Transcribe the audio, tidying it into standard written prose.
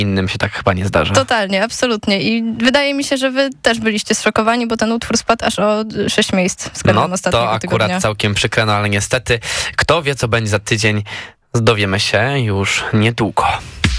innym się tak chyba nie zdarza. Totalnie, absolutnie. I wydaje mi się, że wy też byliście zszokowani, bo ten utwór spadł aż o 6 miejsc względem ostatniego to akurat tygodnia. całkiem przykre, no ale niestety kto wie, co będzie za tydzień, dowiemy się już niedługo.